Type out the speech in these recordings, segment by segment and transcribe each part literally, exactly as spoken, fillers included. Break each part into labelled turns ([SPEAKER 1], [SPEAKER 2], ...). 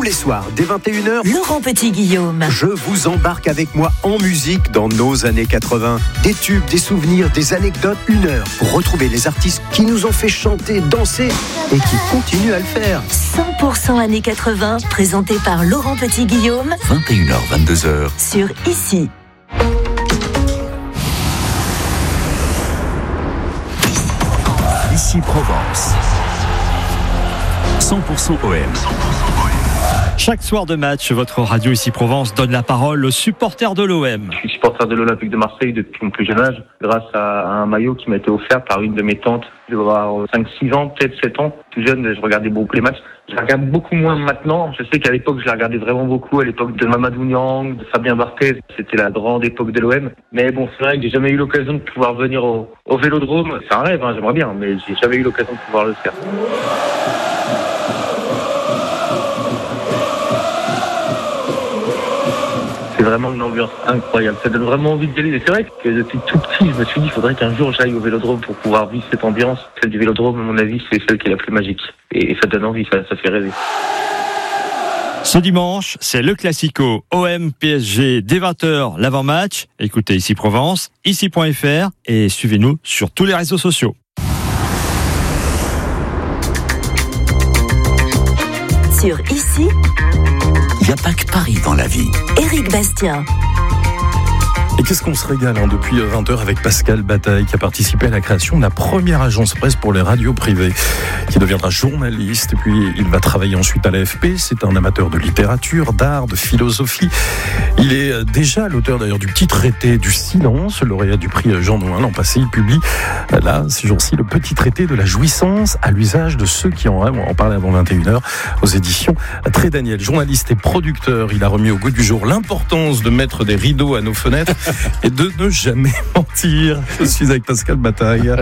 [SPEAKER 1] Tous les soirs, dès vingt et une heures,
[SPEAKER 2] Laurent Petit-Guillaume.
[SPEAKER 1] Je vous embarque avec moi en musique dans nos années quatre-vingts. Des tubes, des souvenirs, des anecdotes, une heure pour retrouver les artistes qui nous ont fait chanter, danser et qui continuent à le faire.
[SPEAKER 2] cent pour cent années quatre-vingts, présenté par Laurent Petit-Guillaume.
[SPEAKER 3] vingt et une heures, vingt-deux heures.
[SPEAKER 2] Sur Ici.
[SPEAKER 3] Ici Provence. cent pour cent O M.
[SPEAKER 4] Chaque soir de match, votre radio Ici Provence donne la parole aux supporters de l'O M.
[SPEAKER 5] Je suis supporter de l'Olympique de Marseille depuis mon plus jeune âge, grâce à un maillot qui m'a été offert par une de mes tantes. Je dois avoir cinq six ans, peut-être sept ans. Plus jeune, je regardais beaucoup les matchs. Je les regarde beaucoup moins maintenant. Je sais qu'à l'époque, je les regardais vraiment beaucoup. À l'époque de Mamadou Niang, de Fabien Barthez. C'était la grande époque de l'O M. Mais bon, c'est vrai que j'ai jamais eu l'occasion de pouvoir venir au, au Vélodrome. C'est un rêve, hein, j'aimerais bien, mais j'ai jamais eu l'occasion de pouvoir le faire. C'est vraiment une ambiance incroyable. Ça donne vraiment envie d'y aller. Et c'est vrai que depuis tout petit, je me suis dit, il faudrait qu'un jour j'aille au Vélodrome pour pouvoir vivre cette ambiance. Celle du Vélodrome, à mon avis, c'est celle qui est la plus magique. Et ça donne envie, ça, ça fait rêver.
[SPEAKER 4] Ce dimanche, c'est le Classico O M P S G dès vingt heures, l'avant-match. Écoutez Ici Provence, ici point f r et suivez-nous sur tous les réseaux sociaux.
[SPEAKER 2] Sur Ici,
[SPEAKER 3] Il n'y a pas que Paris dans la vie.
[SPEAKER 2] Éric Bastien.
[SPEAKER 6] Et qu'est-ce qu'on se régale hein, depuis vingt heures avec Pascal Bataille qui a participé à la création de la première agence presse pour les radios privées, qui deviendra journaliste et puis il va travailler ensuite à l'A F P. C'est un amateur de littérature, d'art, de philosophie. Il est déjà l'auteur d'ailleurs du petit traité du silence, lauréat du prix Jean Nouin l'an passé. Il publie là, ces jours-ci, le petit traité de la jouissance à l'usage de ceux qui en rêvent. On en parlait avant vingt et une heures aux éditions Très Daniel. Journaliste et producteur, il a remis au goût du jour l'importance de mettre des rideaux à nos fenêtres et de ne jamais mentir. Je suis avec Pascal Bataille.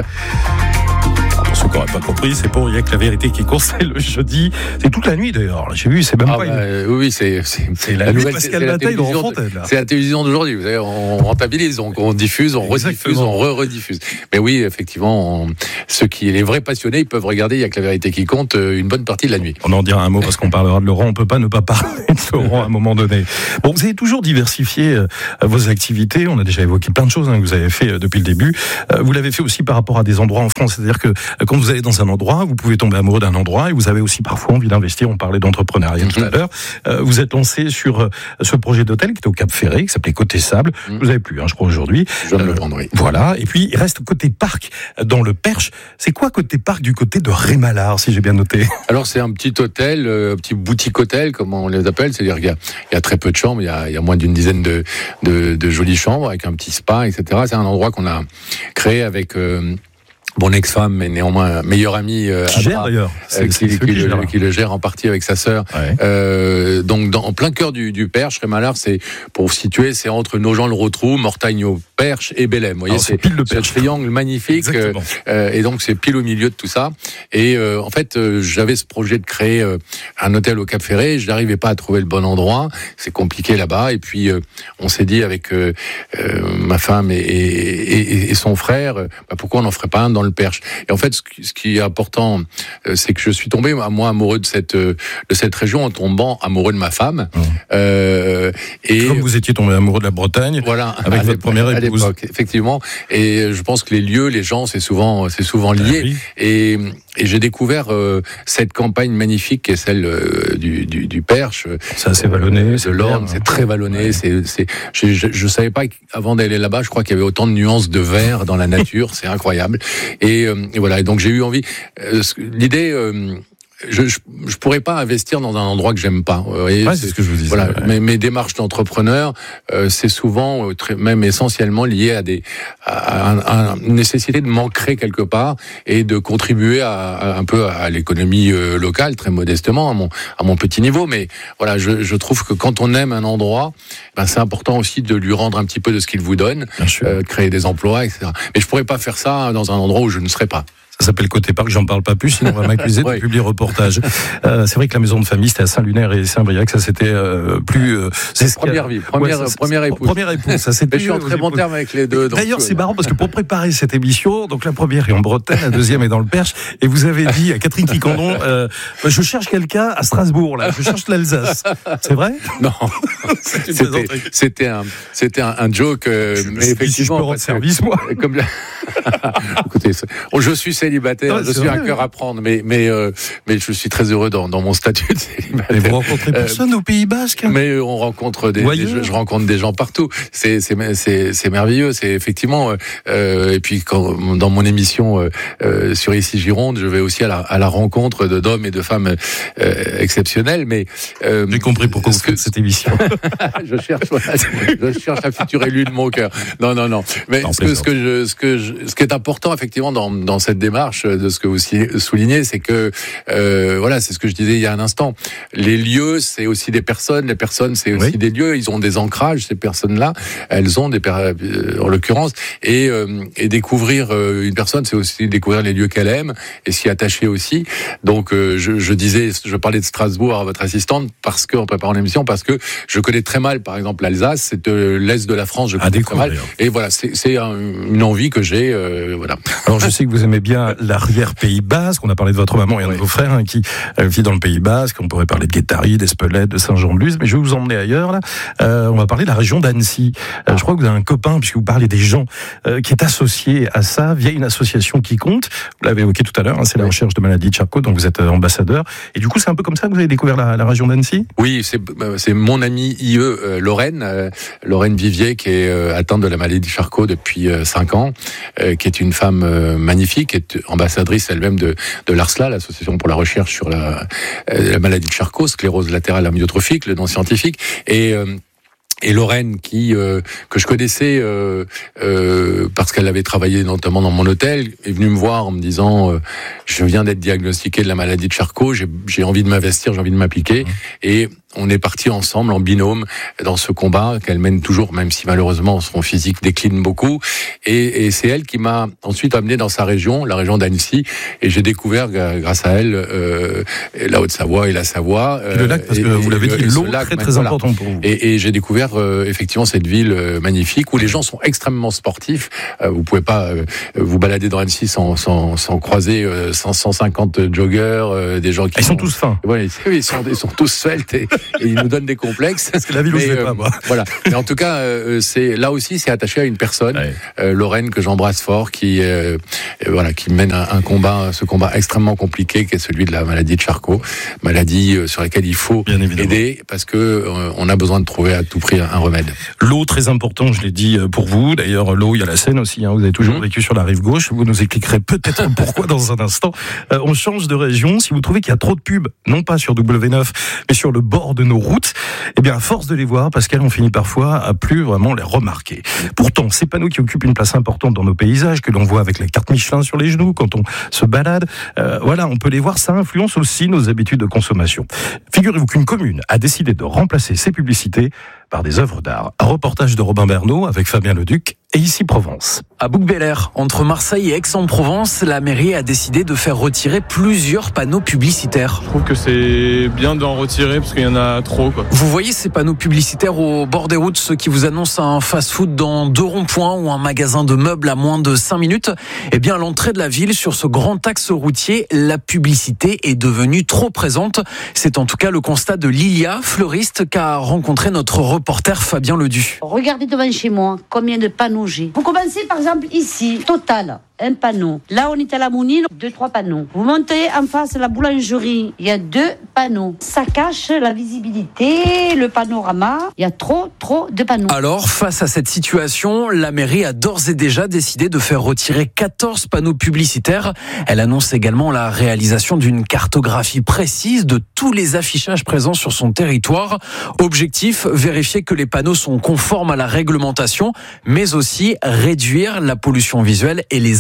[SPEAKER 6] Pour ceux qui n'auraient pas compris, c'est pour Il y a que la vérité qui compte, c'est le jeudi. C'est toute la nuit d'ailleurs. J'ai vu, c'est même
[SPEAKER 7] ah
[SPEAKER 6] pas.
[SPEAKER 7] Bah,
[SPEAKER 6] une...
[SPEAKER 7] Oui, c'est, c'est,
[SPEAKER 6] c'est la,
[SPEAKER 7] la
[SPEAKER 6] nuit
[SPEAKER 7] nouvelle
[SPEAKER 6] Pascal
[SPEAKER 7] c'est
[SPEAKER 6] Bataille de
[SPEAKER 7] Fontaine. C'est la télévision d'aujourd'hui. Vous savez, on rentabilise, donc on diffuse, on rediffuse, on re-rediffuse. Mais oui, effectivement, on, ceux qui, les vrais passionnés, ils peuvent regarder Il y a que la vérité qui compte une bonne partie de la nuit.
[SPEAKER 6] On en dira un mot parce qu'on parlera de Laurent. On peut pas ne pas parler de Laurent à un moment donné. Bon, vous avez toujours diversifié euh, vos activités. On a déjà évoqué plein de choses hein, que vous avez fait euh, depuis le début. Euh, vous l'avez fait aussi par rapport à des endroits en France. C'est-à-dire que euh, quand vous allez dans un endroit, vous pouvez tomber amoureux d'un endroit et vous avez aussi parfois envie d'investir. On parlait d'entrepreneuriat tout à l'heure. Euh, vous êtes lancé sur euh, ce projet d'hôtel qui était au Cap Ferré, qui s'appelait Côté Sable. Mmh. Vous avez plus, hein, je crois, aujourd'hui.
[SPEAKER 7] Je viens de le prendre, oui.
[SPEAKER 6] Voilà. Et puis, il reste Côté Parc dans le Perche. C'est quoi Côté Parc du côté de Rémalard, si j'ai bien noté?
[SPEAKER 7] Alors, c'est un petit hôtel, euh, un petit boutique hôtel, comme on les appelle. C'est-à-dire qu'il y a, il y a très peu de chambres. Il y a, il y a moins d'une dizaine de, de, de jolies chambres avec un petit spa, et cetera. C'est un endroit qu'on a créé avec... Euh, mon ex-femme, mais néanmoins meilleure amie, euh,
[SPEAKER 6] qui gère d'ailleurs,
[SPEAKER 7] euh, qui, qui, qui, qui, le, qui le gère en partie avec sa sœur. Ouais. Euh, donc, dans, en plein cœur du, du Perche, Rémalard, c'est pour vous situer, c'est entre Nogent-le-Rotrou, Mortagne, Perche et Bélem. Vous voyez,
[SPEAKER 6] alors, c'est, c'est pile le
[SPEAKER 7] ce triangle magnifique, euh, euh, et donc c'est pile au milieu de tout ça. Et euh, en fait, euh, j'avais ce projet de créer euh, un hôtel au Cap Ferré. Je n'arrivais pas à trouver le bon endroit. C'est compliqué là-bas. Et puis, euh, on s'est dit avec euh, euh, ma femme et, et, et, et son frère, euh, bah, pourquoi on n'en ferait pas un dans le Perche. Et en fait, ce qui, ce qui est important, euh, c'est que je suis tombé, moi, amoureux de cette euh, de cette région en tombant amoureux de ma femme. Mmh. Euh, et
[SPEAKER 6] comme vous étiez tombé amoureux de la Bretagne,
[SPEAKER 7] voilà,
[SPEAKER 6] avec votre première épouse.
[SPEAKER 7] À l'époque, effectivement. Et je pense que les lieux, les gens, c'est souvent c'est souvent lié. Ah, oui. Et et j'ai découvert euh, cette campagne magnifique qui est celle euh, du, du du Perche.
[SPEAKER 6] C'est assez vallonné,
[SPEAKER 7] euh,
[SPEAKER 6] c'est
[SPEAKER 7] de l'Orne, c'est très vallonné. Ouais. C'est c'est je, je je savais pas avant d'aller là-bas, je crois qu'il y avait autant de nuances de vert dans la nature, c'est incroyable. Et, euh, et voilà, et donc j'ai eu envie. Euh, l'idée. Euh, Je, je je pourrais pas investir dans un endroit que j'aime pas. Vous voyez,
[SPEAKER 6] ouais, c'est, c'est ce que je vous disais.
[SPEAKER 7] Voilà,
[SPEAKER 6] ouais.
[SPEAKER 7] mes, mes démarches d'entrepreneur, euh, c'est souvent, euh, très, même essentiellement lié à des à, à, à une nécessité de m'ancrer quelque part et de contribuer à, à un peu à l'économie euh, locale, très modestement, à mon à mon petit niveau. Mais voilà, je, je trouve que quand on aime un endroit, ben c'est important aussi de lui rendre un petit peu de ce qu'il vous donne, euh, créer des emplois, et cetera. Mais je pourrais pas faire ça dans un endroit où je ne serais pas.
[SPEAKER 6] Ça s'appelle Côté Parc, j'en parle pas plus, sinon on va m'accuser de publier reportage. Euh, c'est vrai que la maison de famille, c'était à Saint-Lunaire et Saint-Briac, ça c'était euh, plus... Euh,
[SPEAKER 7] c'est première vie, première, ouais, ça, première épouse.
[SPEAKER 6] Première épouse, ça c'était...
[SPEAKER 7] Je suis en très bon terme avec les deux.
[SPEAKER 6] D'ailleurs, c'est marrant parce que pour préparer cette émission, donc la première est en Bretagne, la deuxième est dans le Perche, et vous avez dit à Catherine Quicandon, euh, je cherche quelqu'un à Strasbourg, là, je cherche l'Alsace. C'est vrai?
[SPEAKER 7] Non, c'était, c'était, un, c'était un, un joke, euh, je mais effectivement...
[SPEAKER 6] Si je peux rendre service, moi.
[SPEAKER 7] Comme la... Écoutez, je suis célibataire, non, je suis vrai, un cœur oui. à prendre, mais, mais, euh, mais je suis très heureux dans, dans mon statut de célibataire.
[SPEAKER 6] Et vous rencontrez personne euh, au Pays Basque?
[SPEAKER 7] Mais on rencontre des, des je, je rencontre des gens partout. C'est, c'est, c'est, c'est merveilleux. C'est effectivement. Euh, et puis quand, dans mon émission euh, sur Ici Gironde, je vais aussi à la, à la rencontre de, d'hommes et de femmes euh, exceptionnels. Mais
[SPEAKER 6] euh, j'ai compris pourquoi vous faites cette émission.
[SPEAKER 7] je cherche, je cherche la future élue de mon cœur. Non, non, non. Mais non, ce, que, ce que je, ce que je, ce qui est important effectivement dans, dans cette démarche de ce que vous soulignez, c'est que euh, voilà, c'est ce que je disais il y a un instant. Les lieux, c'est aussi des personnes. Les personnes, c'est aussi oui. des lieux. Ils ont des ancrages. Ces personnes-là, elles ont des, en l'occurrence, et, euh, et découvrir une personne, c'est aussi découvrir les lieux qu'elle aime et s'y attacher aussi. Donc, euh, je, je disais, je parlais de Strasbourg à votre assistante parce que en préparant l'émission, parce que je connais très mal, par exemple, l'Alsace, c'est euh, l'est de la France, je connais ah, très mal. Et voilà, c'est, c'est un, une envie que j'ai. Euh, voilà.
[SPEAKER 6] Alors, je sais que vous aimez bien l'arrière Pays Basque. On a parlé de votre maman et un de vos frères hein, qui euh, vit dans le Pays Basque. On pourrait parler de Guétari, d'Espelette, de Saint-Jean-de-Luz, mais je vais vous emmener ailleurs. Là, euh, on va parler de la région d'Annecy. Euh, je crois que vous avez un copain, puisque vous parlez des gens, euh, qui est associé à ça via une association qui compte. Vous l'avez évoqué tout à l'heure. Hein, c'est la recherche de maladies de Charcot, dont vous êtes ambassadeur. Et du coup, c'est un peu comme ça que vous avez découvert la, la région d'Annecy.
[SPEAKER 7] Oui, c'est, c'est mon amie I E euh, Lorraine, euh, Lorraine Vivier, qui est euh, atteinte de la maladie de Charcot depuis euh, cinq ans, euh, qui est une femme euh, magnifique, qui est ambassadrice elle-même de, de l'ARSLA, l'association pour la recherche sur la, euh, la maladie de Charcot, sclérose latérale amyotrophique, le nom scientifique, et euh, Et Lorraine, qui euh, que je connaissais euh, euh, parce qu'elle avait travaillé notamment dans mon hôtel, est venue me voir en me disant euh, je viens d'être diagnostiqué de la maladie de Charcot, j'ai, j'ai envie de m'investir, j'ai envie de m'appliquer. Mmh. Et on est partis ensemble en binôme dans ce combat qu'elle mène toujours, même si malheureusement son physique décline beaucoup. Et, et c'est elle qui m'a ensuite amené dans sa région, la région d'Annecy, et j'ai découvert grâce à elle euh, la Haute-Savoie et la Savoie.
[SPEAKER 6] Euh, le lac, parce que
[SPEAKER 7] et,
[SPEAKER 6] vous l'avez dit, l'eau
[SPEAKER 7] lac,
[SPEAKER 6] très très voilà. important pour vous.
[SPEAKER 7] Et, et j'ai découvert euh, effectivement cette ville euh, magnifique où les gens sont extrêmement sportifs. Euh, vous pouvez pas euh, vous balader dans Annecy sans, sans, sans croiser euh, cent cinquante joggeurs, euh, des gens qui
[SPEAKER 6] ils sont, sont tous fins.
[SPEAKER 7] Ouais, ils sont, ils sont tous sveltes et, et ils nous donnent des complexes.
[SPEAKER 6] Parce que la ville où je vais pas, moi.
[SPEAKER 7] Voilà. Mais en tout cas, euh, c'est là aussi, c'est attaché à une personne, ouais. euh, Lorraine, que j'embrasse fort, qui euh, voilà, qui mène un, un combat, ce combat extrêmement compliqué, qui est celui de la maladie de Charcot, maladie euh, sur laquelle il faut aider, parce que euh, on a besoin de trouver à tout prix un, un remède.
[SPEAKER 6] L'eau, très important, je l'ai dit pour vous. D'ailleurs, l'eau, il y a la Seine aussi. Hein, vous avez toujours mmh. vécu sur la rive gauche. Vous nous expliquerez peut-être pourquoi dans un instant. Euh, on change de région. Si vous trouvez qu'il y a trop de pubs, non pas sur W neuf, mais sur le bord de nos routes, eh bien, à force de les voir, Pascal, on finit parfois à plus vraiment les remarquer. Pourtant, ces panneaux qui occupent une place importante dans nos paysages, que l'on voit avec la carte Michelin sur les genoux quand on se balade, euh, voilà, on peut les voir, ça influence aussi nos habitudes de consommation. Figurez-vous qu'une commune a décidé de remplacer ces publicités par des œuvres d'art. Un reportage de Robin Bernot avec Fabien Leduc et Ici Provence.
[SPEAKER 8] À Bouc-Bel-Air, entre Marseille et Aix-en-Provence, la mairie a décidé de faire retirer plusieurs panneaux publicitaires.
[SPEAKER 9] Je trouve que c'est bien d'en retirer parce qu'il y en a trop, quoi.
[SPEAKER 8] Vous voyez ces panneaux publicitaires au bord des routes, ceux qui vous annoncent un fast-food dans deux ronds-points ou un magasin de meubles à moins de cinq minutes? Eh bien, à l'entrée de la ville, sur ce grand axe routier, la publicité est devenue trop présente. C'est en tout cas le constat de Lilia, fleuriste, qu'a rencontré notre reporter Fabien Ledu.
[SPEAKER 10] Regardez devant chez moi combien de panneaux j'ai. Vous commencez par exemple ici, Total, un panneau. Là, on est à la Mounine, deux, trois panneaux. Vous montez en face la boulangerie, il y a deux panneaux. Ça cache la visibilité, le panorama. Il y a trop, trop de panneaux.
[SPEAKER 8] Alors, face à cette situation, la mairie a d'ores et déjà décidé de faire retirer quatorze panneaux publicitaires. Elle annonce également la réalisation d'une cartographie précise de tous les affichages présents sur son territoire. Objectif, vérifier que les panneaux sont conformes à la réglementation, mais aussi réduire la pollution visuelle et les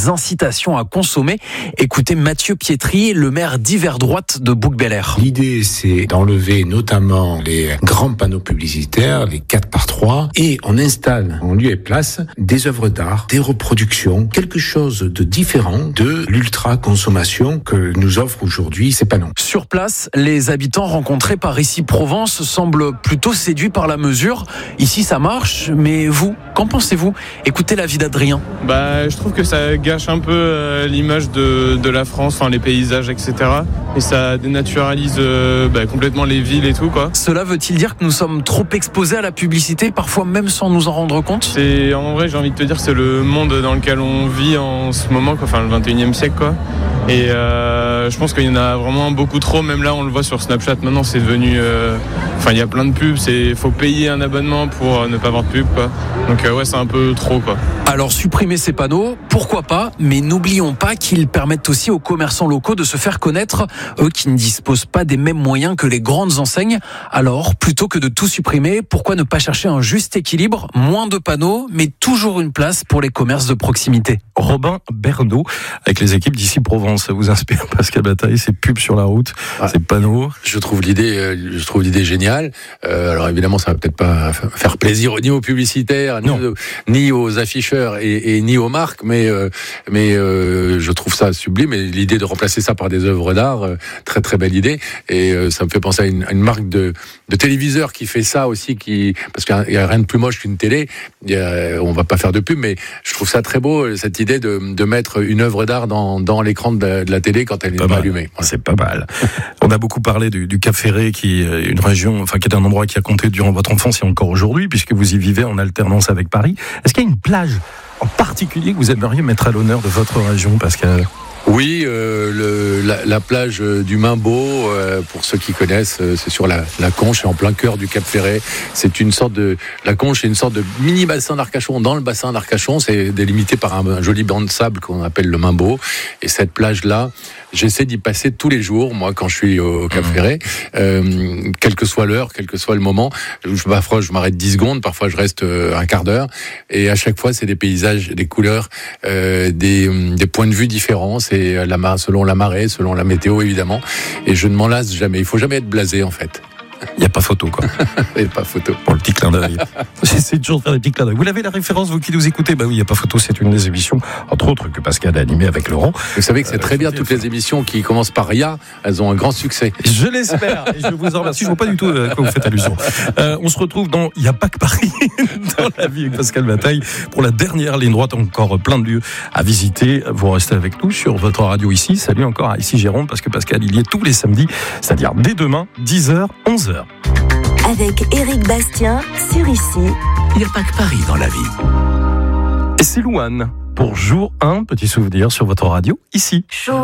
[SPEAKER 8] incitations à consommer. Écoutez Mathieu Pietri, le maire d'hiver droite de Bouc-Bel-Air.
[SPEAKER 11] L'idée, c'est d'enlever notamment les grands panneaux publicitaires, les quatre par trois, et on installe en lieu et place des œuvres d'art, des reproductions, quelque chose de différent de l'ultra-consommation que nous offrent aujourd'hui ces panneaux.
[SPEAKER 8] Sur place, les habitants rencontrés par Ici Provence semblent plutôt séduits par la mesure. Ici, ça marche, mais vous, qu'en pensez-vous ? Écoutez l'avis d'Adrien.
[SPEAKER 9] Bah, je trouve que ça gâche un peu euh, l'image de, de la France, enfin, les paysages, et cetera. Et ça dénaturalise euh, bah, complètement les villes et tout, quoi.
[SPEAKER 8] Cela veut-il dire que nous sommes trop exposés à la publicité, parfois même sans nous en rendre compte ?
[SPEAKER 9] C'est, en vrai, j'ai envie de te dire, c'est le monde dans lequel on vit en ce moment, quoi. Enfin, le vingt et unième siècle, quoi. Et euh, je pense qu'il y en a vraiment beaucoup trop. Même là, on le voit sur Snapchat. Maintenant, c'est devenu. Euh, enfin, il y a plein de pubs. Il faut payer un abonnement pour ne pas avoir de pub, quoi. Donc, euh, ouais, c'est un peu trop, quoi.
[SPEAKER 8] Alors, supprimer ces panneaux, pourquoi pas ? Mais n'oublions pas qu'ils permettent aussi aux commerçants locaux de se faire connaître, eux qui ne disposent pas des mêmes moyens que les grandes enseignes. Alors, plutôt que de tout supprimer, pourquoi ne pas chercher un juste équilibre ? Moins de panneaux, mais toujours une place pour les commerces de proximité.
[SPEAKER 6] Robin Bernot, avec les équipes d'Ici Provence. Ça vous inspire, Pascal Bataille, ces pubs sur la route, ah, ces panneaux?
[SPEAKER 7] Je trouve l'idée, je trouve l'idée géniale. Euh, alors évidemment, ça va peut-être pas faire plaisir ni aux publicitaires, ni aux, ni aux afficheurs et, et ni aux marques, mais euh, mais euh, je trouve ça sublime. Et l'idée de remplacer ça par des œuvres d'art, euh, très très belle idée. Et euh, ça me fait penser à une, à une marque de, de téléviseur qui fait ça aussi, qui parce qu'il y a rien de plus moche qu'une télé. Il y a, on va pas faire de pub, mais je trouve ça très beau cette idée de, de mettre une œuvre d'art dans, dans l'écran de la, de la télé quand elle n'est pas, pas allumée.
[SPEAKER 6] Voilà. C'est pas mal. On a beaucoup parlé du, du Cap Ferré, qui est une région, enfin qui est un endroit qui a compté durant votre enfance et encore aujourd'hui, puisque vous y vivez en alternance avec Paris. Est-ce qu'il y a une plage en particulier que vous aimeriez mettre à l'honneur de votre région, Pascal ?
[SPEAKER 7] Oui, euh, le, la, la plage du Mimbeau, euh, pour ceux qui connaissent, euh, c'est sur la, la Conche, c'est en plein cœur du Cap Ferré. C'est une sorte de, la Conche, c'est une sorte de mini bassin d'Arcachon dans le bassin d'Arcachon. C'est délimité par un, un joli banc de sable qu'on appelle le Mimbeau. Et cette plage-là, j'essaie d'y passer tous les jours, moi, quand je suis au, au Cap mmh. Ferré, euh, quelle que soit l'heure, quel que soit le moment. Je, parfois, je m'arrête dix secondes, parfois je reste euh, un quart d'heure. Et à chaque fois, c'est des paysages, des couleurs, euh, des, des points de vue différents. C'est la, selon la marée, selon la météo, évidemment. Et je ne m'en lasse jamais. Il ne faut jamais être blasé, en fait.
[SPEAKER 6] Il n'y a pas photo, quoi.
[SPEAKER 7] Il n'y a pas photo.
[SPEAKER 6] Pour le petit clin d'œil. J'essaie toujours de faire des petits clins d'œil. Vous l'avez la référence, vous qui nous écoutez? Bah oui, il n'y a pas photo, c'est une des émissions, entre autres, que Pascal a animé avec Laurent.
[SPEAKER 7] Vous savez que c'est très euh, bien, toutes les émissions qui commencent par R I A, elles ont un grand succès.
[SPEAKER 6] Je l'espère, et je vous en remercie. Je ne vois pas du tout à quoi vous faites allusion. Euh, on se retrouve dans Il n'y a pas que Paris, dans la vie avec Pascal Bataille, pour la dernière ligne droite, encore plein de lieux à visiter. Vous restez avec nous sur votre radio ici. Salut encore à Ici Jérôme, parce que Pascal, il y est tous les samedis, c'est-à-dire dès demain, dix heures, onze heures.
[SPEAKER 2] Avec Éric Bastien sur Ici.
[SPEAKER 3] Il n'y a pas que Paris dans la vie.
[SPEAKER 6] Et c'est Louane pour jour un, petit souvenir sur votre radio, ici.